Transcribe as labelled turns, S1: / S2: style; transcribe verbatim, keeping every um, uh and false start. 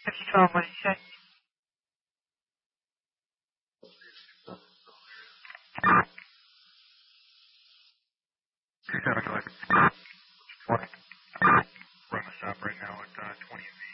S1: fifty-twelve, what did you say?
S2: Seven, like, twenty. Run the stop right now at uh, twenty.